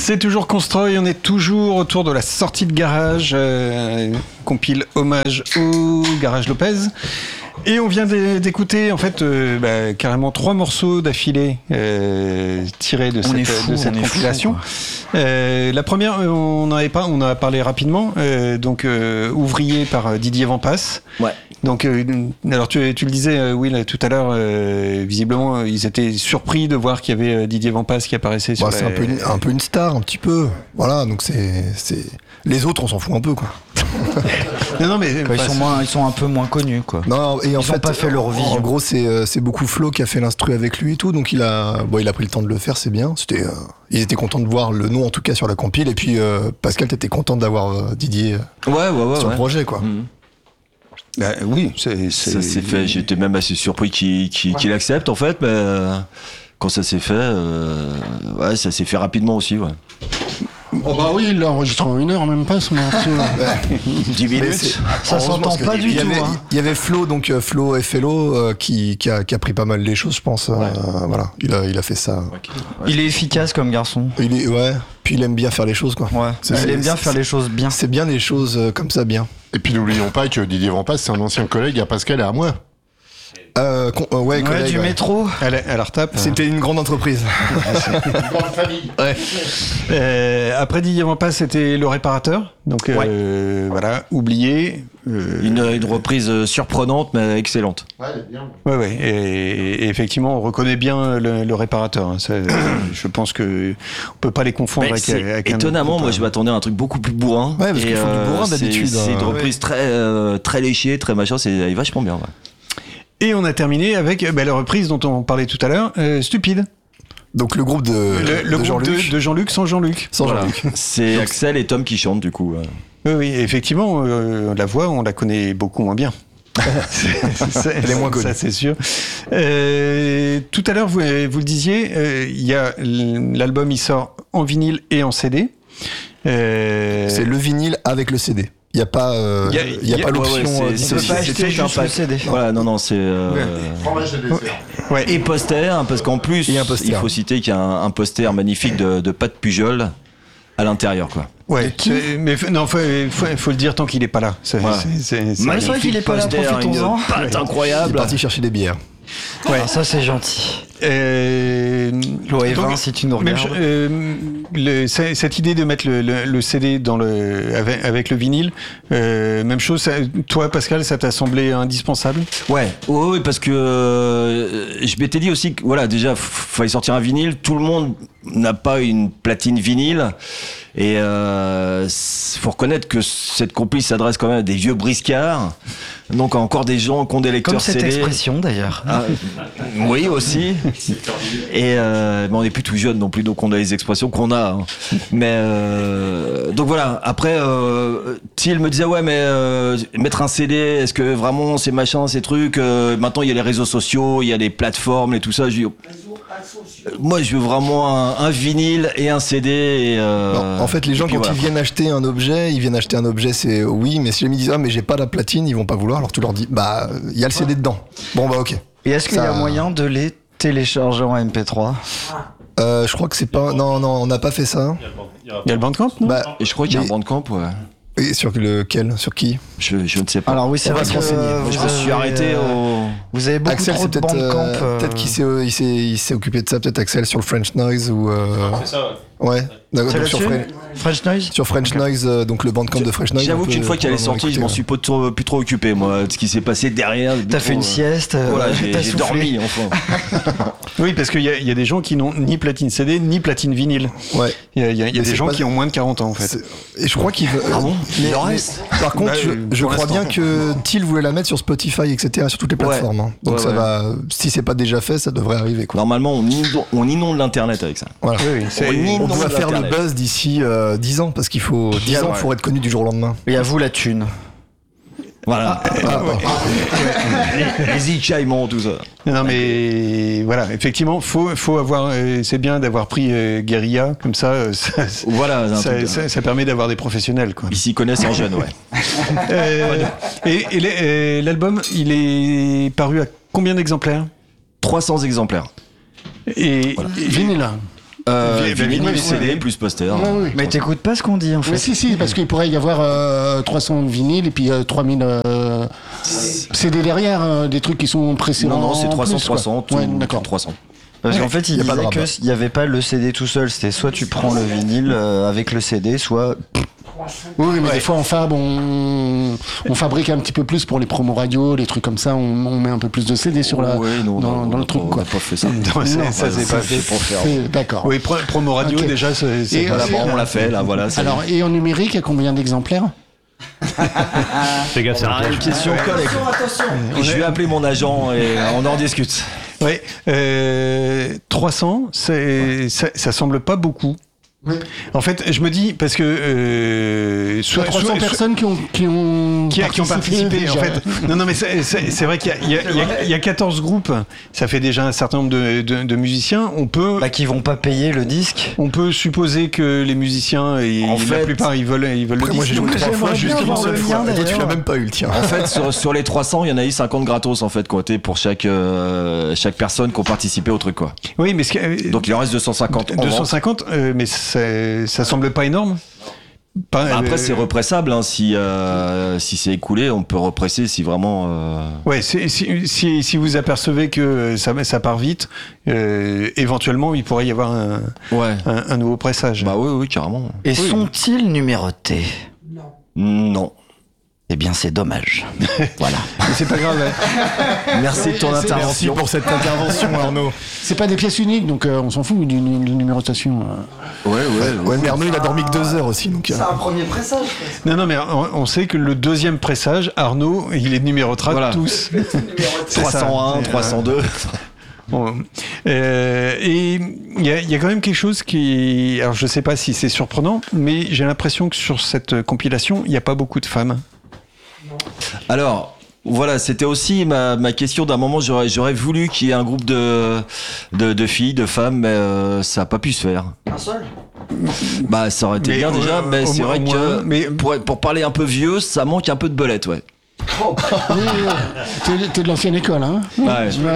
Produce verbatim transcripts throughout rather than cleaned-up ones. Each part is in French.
C'est toujours Constroy, on est toujours autour de la sortie de Garage, euh, compile hommage au Garage Lopez. Et on vient d'écouter en fait euh, bah, carrément trois morceaux d'affilée euh, tirés de cette, fou, de cette compilation. Fou, euh, la première, on en avait pas, on en a parlé rapidement. Euh, donc euh, Ouvrier par Didier Vampas. Ouais. Donc euh, alors tu, tu le disais euh, Will tout à l'heure, euh, visiblement ils étaient surpris de voir qu'il y avait Didier Vampas qui apparaissait sur. Bah, la... C'est un peu, une, un peu une star, un petit peu. Voilà, donc c'est, c'est... les autres on s'en fout un peu quoi. non, non, mais bah, ils sont moins, ils sont un peu moins connus quoi. Non, et ils en ont fait, pas fait leur vie. En gros, c'est c'est beaucoup Flo qui a fait l'instru avec lui et tout, donc il a, bon, il a pris le temps de le faire, c'est bien. C'était, euh, ils étaient contents de voir le nom en tout cas sur la compile, et puis euh, Pascal, t'étais content d'avoir euh, Didier ouais, ouais, ouais, sur ouais. le projet quoi. Mmh. Bah, oui, c'est, c'est... ça s'est fait. J'étais même assez surpris qu'il, qu'il, ouais. qu'il accepte en fait, mais euh, quand ça s'est fait, euh, ouais, ça s'est fait rapidement aussi, ouais. Oh bah oui, il l'a enregistré en une heure, même pas ce morceau. dix minutes. Ça s'entend pas du il y tout. Avait, hein. Il y avait Flo, donc euh, Flo F L O, euh, qui, qui, a, qui a pris pas mal les choses, je pense. Ouais. Euh, voilà, il a, il a fait ça. Okay. Ouais. Il est efficace comme garçon. Il est, ouais. Puis il aime bien faire les choses, quoi. Ouais. C'est, il c'est, aime bien faire les choses bien. C'est bien les choses euh, comme ça, bien. Et puis n'oublions pas que Didier Vampas, c'est un ancien collègue à Pascal et à moi. Euh, con, euh, ouais, ouais, collègue, du ouais. métro. À la, à la retape. C'était euh... une grande entreprise. Une grande famille. Ouais. Euh, après Didier Vampas, c'était Le Réparateur. Donc euh, ouais. voilà, oublié. Euh... Une, une reprise surprenante mais excellente. Ouais, elle est bien. Ouais, ouais. Et, et effectivement, on reconnaît bien Le, le Réparateur. Hein. Ça, je pense que on peut pas les confondre avec, avec un. Étonnamment, moi, je m'attendais à un truc beaucoup plus bourrin. Ouais, parce qu'ils font euh, du bourrin d'habitude. C'est, c'est une reprise ouais. très, euh, très léchée, très machin. C'est vachement bien. Ouais. Et on a terminé avec bah, la reprise dont on parlait tout à l'heure, euh, Stupide. Donc le groupe de, le, le de groupe Jean-Luc. De, de Jean-Luc sans Jean-Luc. Sans voilà. Jean-Luc. C'est Axel et Tom qui chantent du coup. Ouais. Oui, oui, effectivement, euh, la voix, on la connaît beaucoup moins bien. c'est, c'est, Elle est moins connue. Ça, c'est sûr. Euh, tout à l'heure, vous, vous le disiez, euh, il y a l'album, il sort en vinyle et en C D. Euh... C'est le vinyle avec le C D. Il n'y a pas, euh, y a, y a y a, pas l'option. Ouais, ouais, c'est, on peut pas acheter juste le C D. Voilà, non, non, c'est. Euh, ouais. Ouais. Et poster, hein, parce qu'en plus, il faut citer qu'il y a un, un poster magnifique de, de Pat Pujol à l'intérieur, quoi. Ouais, mais non, faut, faut, faut le dire tant qu'il est pas là. C'est, voilà. c'est, c'est, c'est, c'est vrai qu'il est pas là, profitons-en. Patte incroyable. Il est parti chercher des bières. Ouais, ça c'est gentil. Euh, L'O E vingt, si tu nous regardes. Même, euh, le, cette idée de mettre le, le, le C D dans le, avec, avec le vinyle, euh, même chose, ça, toi Pascal, ça t'a semblé indispensable ? Ouais, oui, ouais, parce que euh, je m'étais dit aussi que voilà, déjà, fallait sortir un vinyle, tout le monde n'a pas une platine vinyle. Et euh, faut reconnaître que cette compil s'adresse quand même à des vieux briscards, donc encore des gens qui ont des lecteurs C D. Comme cette expression d'ailleurs. Ah, oui aussi. Et euh, mais on n'est plus tout jeune non plus, donc on a les expressions qu'on a. Hein. Mais euh, donc voilà. Après, euh, Thiel me disait ouais, mais euh, mettre un C D, est-ce que vraiment c'est machin, ces trucs euh, maintenant il y a les réseaux sociaux, il y a les plateformes et tout ça. Je dis, moi, je veux vraiment un, un vinyle et un C D. Et euh, non, en fait, les gens, quand voilà. ils viennent acheter un objet, ils viennent acheter un objet, c'est oui, mais si les gens disent ah, mais j'ai pas la platine, ils vont pas vouloir. Alors tu leur dis bah, il y a le C D dedans. Bon, bah, ok. Et est-ce qu'il Ça... y a moyen de les télécharger en M P trois ? euh, Je crois que c'est pas. Non, non, on n'a pas fait ça. Il y a le Bandcamp, non ? Bah, et je crois qu'il y a mais... un Bandcamp, ouais. Et sur lequel ? Sur qui ? je, je ne sais pas. Alors oui, c'est on vrai va se que renseigner. euh, je me suis arrêté au... Vous avez beaucoup Axel, trop de peut-être, Bandcamp. Euh, peut-être qu'il s'est, il s'est, il s'est occupé de ça, peut-être Axel, sur le French Noise ou... Euh... C'est ça, ouais. Ouais, donc sur Fre- French Noise Sur French okay. Noise, euh, donc le bandcamp de French Noise. J'avoue qu'une fois qu'elle est sortie, je m'en suis pas trop, plus trop occupé, moi, de ce qui s'est passé derrière. T'as fait une euh... sieste, voilà, euh, j'ai, t'as j'ai soufflé. dormi, enfin. Oui, parce qu'il y a, il y a des gens qui n'ont ni platine C D, ni platine vinyle. Ouais. Il y a, il y a, il y a des gens pas... qui ont moins de quarante ans, en fait. C'est... Et je crois qu'il veut... Ah bon mais, il en reste. Par contre, bah, je, je crois bien que Thiel voulait la mettre sur Spotify, et cetera, sur toutes les plateformes. Ouais. Hein. Donc ouais, ça ouais. va... Si c'est pas déjà fait, ça devrait arriver, quoi. Normalement, on inonde, on inonde l'internet avec ça. Voilà. Oui, oui, c'est... On, on doit faire le buzz d'ici euh, dix ans, parce qu'il faut dix ans ouais. pour être connu du jour au lendemain. Et à vous la thune. Voilà. Ah, ah, ouais. les, les ichaillements, tout ça. Non, mais voilà, effectivement, faut, faut avoir. Euh, c'est bien d'avoir pris euh, Guérilla, comme ça. Euh, ça voilà. Ça, ça, ça permet d'avoir des professionnels, quoi. Ils s'y connaissent en jeune, ouais. euh, et, et, et l'album, il est paru à combien d'exemplaires ? trois cents exemplaires. Et, voilà. et vinyle. Euh, Vi- vinyle, vinyle, plus C D, oui. plus poster. Ouais, oui. Mais t'écoutes pas ce qu'on dit en fait. Mais si, si, parce qu'il pourrait y avoir euh, trois cents vinyles et puis euh, trois mille euh, C D derrière, euh, des trucs qui sont pressés Non, en non, c'est en trois cents, plus, quoi. trois cents, tout, Ouais, d'accord. trois cents. Parce qu'en fait, il Y a pas de disait rabat. qu'il n'y avait pas le C D tout seul. C'était soit tu prends le vinyle euh, avec le C D, soit. Oui, mais des fois en fab, on, on fabrique un petit peu plus pour les promos radio, les trucs comme ça, on, on met un peu plus de C D sur la, Ouais, non, dans, non, dans on le a truc, pas- quoi. On n'a pas fait ça. Non, c'est- Non, ça, c'est pas fait. pour faire. C'est- D'accord. Oui, pro- promo radio, Ok. déjà, c'est c'est Et, pas euh, la et- bande. On l'a fait, là, voilà. c'est- Alors, et en numérique, il y a combien d'exemplaires? Fais gaffe, c'est un Ah, piège. une question colle. Je vais appeler mon agent et on en discute. Ouais, euh, trois cents, c'est- ça, ça semble pas beaucoup. Oui. En fait, je me dis, parce que. Euh, Il y a soit, trois cents soit- personnes qui ont, qui ont qui, a- qui ont participé, déjà. en fait. Non, non, mais c'est c'est- c'est vrai qu'il y, a- il y, a- il y a- il y a quatorze groupes, ça fait déjà un certain nombre de, de- de musiciens. On peut, Bah, qui vont pas payer le disque. on peut supposer que les musiciens, et En la fait- plupart, ils veulent, ils veulent Après, le moi disque. j'ai joué Donc, trois j'aimerais fois, bien juste une voir seule le fois. mien, Et toi, tu l'as d'ailleurs. même pas eu le tien. En fait, sur, sur les trois cents, il y en a eu cinquante gratos, en fait, qui ont été pour chaque, euh, chaque personne qui ont participé au truc, quoi. Oui, mais ce que- Donc, il en reste deux cent cinquante en deux cent vente. cinquante, euh, mais c'est- ça semble pas énorme. Pas- Bah, après, euh, c'est repressable, hein. Si, euh, si c'est écoulé, on peut represser si vraiment. euh, Ouais, c'est- si, si, si vous apercevez que ça, ça part vite, euh, éventuellement, il pourrait y avoir un, Ouais. un, un nouveau pressage. Bah oui, oui, carrément. Et sont-ils numérotés? Non. Eh bien, c'est dommage. Voilà. Mais c'est pas grave. hein. Merci de ton Merci intervention. pour cette intervention, Arnaud. C'est pas des pièces uniques, donc euh, on s'en fout du, du- de la numérotation. euh. Ouais, ouais. Ouais, mais Arnaud, il a dormi que deux heures aussi. Donc, euh, un premier pressage. Non, non, mais on, on sait que le deuxième pressage, Arnaud, il est numérotera Voilà. tous. C'est trois cent un, ça. trois cent deux. Bon. Euh, et il y a, il y a quand même quelque chose qui... Alors, je sais pas si c'est surprenant, mais j'ai l'impression que sur cette compilation, il n'y a pas beaucoup de femmes. Alors, voilà, c'était aussi ma, ma question d'un moment. J'aurais, j'aurais voulu qu'il y ait un groupe de, de, de filles, de femmes, mais euh, ça n'a pas pu se faire. Un seul? Bah, ça aurait été Mais bien au- déjà, mais au c'est moins- vrai au que moins, mais- pour, pour parler un peu vieux, ça manque un peu de belette, ouais. Oui, oui, t'es, t'es de l'ancienne école, hein? Ouais.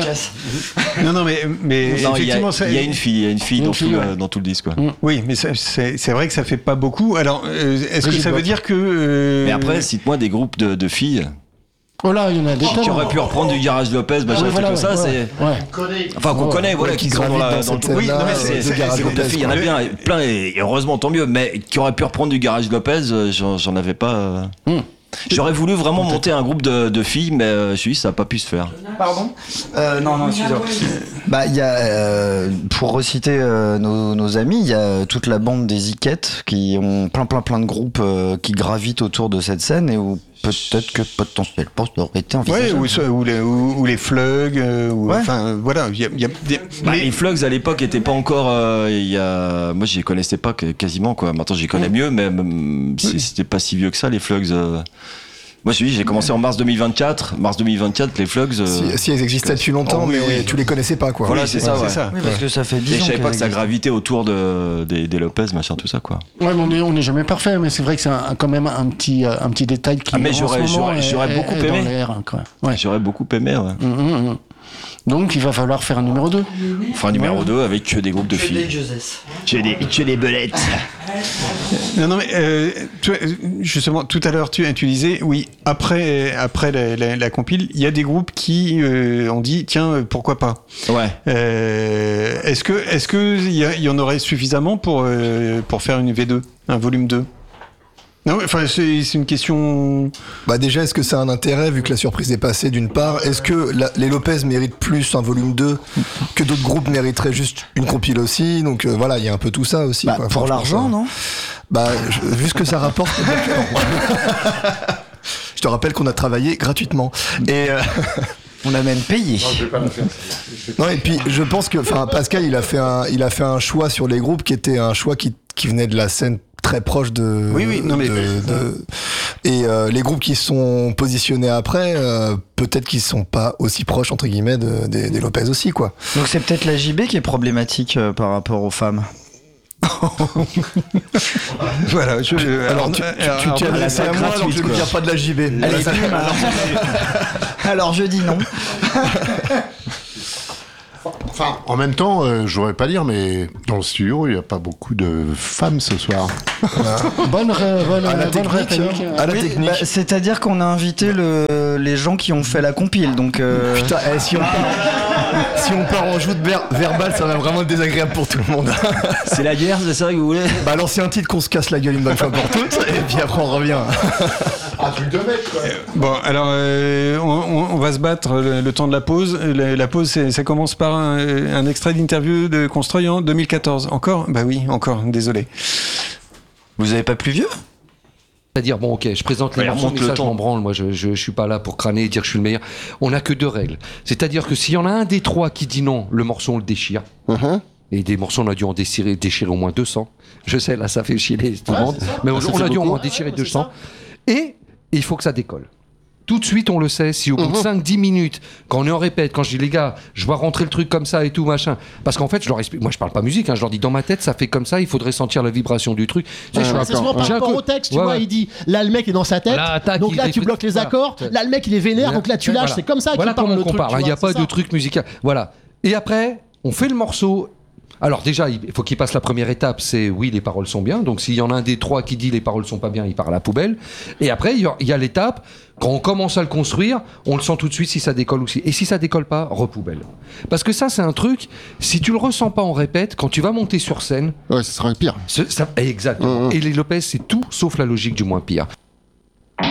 Ouais. Non, non, mais, mais Non, il y, a- effectivement, ça- il y a une fille, il y a une fille Une dans, fille, tout, ouais. le, dans tout le disque, quoi. Oui, mais ça- c'est c'est vrai que ça fait pas beaucoup. Alors, euh, est-ce que Brigitte ça veut Bock. dire que... euh, Mais après, cite-moi des groupes de, de filles Oh là, il y en a des qui tonnes. auraient pu reprendre du Garage Lopez, machin, Ouais, des trucs voilà, comme ça. ouais, c'est... ouais. Enfin, qu'on Ouais, connaît, voilà, ouais, qui qui sont dans, la, gravitent dans dans le cette Oui, scène-là, non, mais de c'est, c'est, Garage c'est des Lopez, filles, il y en a quoi. bien, plein, et heureusement, tant mieux, mais qui auraient pu reprendre du Garage Lopez, euh, j'en, j'en avais pas. euh. Hmm. J'aurais voulu vraiment monter un groupe de, de filles, mais euh, je suis dit, ça n'a pas pu se faire. Pardon euh, Non, non, excusez-moi. Bah, il y a, euh, pour reciter euh, nos, nos amis, il y a toute la bande des Iquettes qui ont plein, plein, plein de groupes euh, qui gravitent autour de cette scène et où peut-être que potentiellement ça aurait été Ouais, envisageable. ou, soit- ou les, ou, ou les Flugs, euh, ou, Ouais. enfin, voilà, il y a, il y a des... Bah, mais- les Flugs à l'époque étaient pas encore. euh, il y a... Moi, je les connaissais pas que- quasiment, quoi. Maintenant, j'y connais mieux, mais euh, c'est- c'était pas si vieux que ça, les Flugs. euh. Moi, je dis, j'ai commencé en mars deux mille vingt-quatre. Mars deux mille vingt-quatre, les Flugs. euh, si, si elles existaient depuis longtemps, Oh, oui, mais oui. tu les connaissais pas, quoi. Voilà, c'est ça, ouais. c'est ça. Oui, parce que ça fait dix Et je ans. savais pas que qu'elle ça existe. gravitait autour de, des, des Lopez, machin, tout ça, quoi. Ouais, mais on est, on est jamais parfait, mais c'est vrai que c'est un- quand même un petit, euh, un petit détail qui. Ah, mais en j'aurais- ce moment, j'aurais- est- j'aurais est- beaucoup est dans aimé. l'air, hein, quoi. Ouais. J'aurais beaucoup aimé, ouais. Hum, hum, hum. Donc il va falloir faire un numéro deux. Enfin, numéro deux avec que des groupes de filles. Que des, que des belettes. Non, non, mais euh, tu vois, justement, tout à l'heure, tu, tu disais, oui, après, après la, la- la compile, il y a des groupes qui euh, ont dit, tiens, euh, pourquoi pas. Ouais. Euh, est-ce que, est-ce que il y, a- il y en aurait suffisamment pour euh, pour faire une V deux, un volume deux? Non, enfin, c'est c'est une question. Bah déjà, est-ce que ça a un intérêt vu que la surprise est passée d'une part? Est-ce que la- les Lopez méritent plus un volume deux que d'autres groupes mériteraient juste une compile aussi? Donc euh, voilà, il y a un peu tout ça aussi. Bah, quoi. pour Franchement, l'argent, ça- non? Bah, je- vu ce que ça rapporte. Je te rappelle qu'on a travaillé gratuitement. Et euh, On a même payé. non, et puis je pense que, enfin, Pascal, il a fait un, il a fait un choix sur les groupes qui était un choix qui, qui venait de la scène très proche de. Oui, oui, non, mais- de- de- et euh, les groupes qui sont positionnés après, euh, peut-être qu'ils sont pas aussi proches entre guillemets de- des, des Lopez aussi, quoi. Donc c'est peut-être la J B qui est problématique euh, par rapport aux femmes. Voilà. Je, je- Alors, tu, tu, alors, tu, tu as alors, laissé à moi alors que je ne viens pas de la J B. Allez, bim, alors. Alors je dis non. Enfin, en même temps, euh, je voudrais pas dire, mais dans le studio, il n'y a pas beaucoup de femmes ce soir. Bonne, ré- bonne, À la bonne technique, réplique. hein. À la Oui, technique. Bah, c'est-à-dire qu'on a invité le, les gens qui ont fait la compile, donc. Euh... Putain, eh, si, on part, si on part en joute ver- verbale, ça va vraiment être désagréable pour tout le monde. C'est la guerre, c'est ça que vous voulez? Bah, lancez un titre qu'on se casse la gueule une bonne fois pour toutes, et puis après on revient. Un truc de mec, quoi. Bon, alors euh, on, on- on va se battre le, le temps de la pause. La, la pause, c'est- ça commence par un, un extrait d'interview de Construy en deux mille quatorze. Encore? Bah oui, encore, désolé. Vous avez pas plus vieux? C'est-à-dire, bon, ok, je présente les Ouais, morceaux, remonte mais le ça, je temps. m'en branle. Moi, je, je, je suis pas là pour crâner et dire que je suis le meilleur. On n'a que deux règles. C'est-à-dire que s'il y en a un des trois qui dit non, le morceau, on le déchire. Uh-huh. Et des morceaux, on a dû en déchirer, déchirer au moins deux cents. Je sais, là, ça fait chier les- tout le Ouais, monde. c'est ça. Mais on, Ça on fait a dû au beaucoup. moins déchirer deux cents. Et il faut que ça décolle. Tout de suite, on le sait. Si au bout de cinq dix minutes, quand on est en répète, quand je dis les gars, je vois rentrer le truc comme ça et tout, machin. Parce qu'en fait, je leur explique. Moi, je parle pas musique, hein, je leur dis dans ma tête, ça fait comme ça, il faudrait sentir la vibration du truc. Tu sais, je suis un C'est peu- souvent par j'ai un rapport coup- au texte, tu Ouais, vois, ouais. il dit là le mec est dans sa tête, Là, attaque, donc il là tu écoute- bloques les voilà. accords, là le mec il est vénère, donc là tu lâches, Voilà. c'est comme ça Voilà qu'il parle comment le on truc. compare, tu hein, il n'y a vois, pas c'est de ça. truc musical. Voilà. Et après, on fait le morceau. Alors déjà, il faut qu'il passe la première étape, c'est oui, les paroles sont bien. Donc s'il y en a un des trois qui dit les paroles sont pas bien, il part à la poubelle. Et après, il y a- il y a l'étape, quand on commence à le construire, on le sent tout de suite si ça décolle ou si. Et si ça décolle pas, repoubelle. Parce que ça, c'est un truc, si tu le ressens pas en répète, quand tu vas monter sur scène, Ouais, ce serait pire. ce- ça, exactement. Mhm. Et les Lopez, c'est tout sauf la logique du moins pire.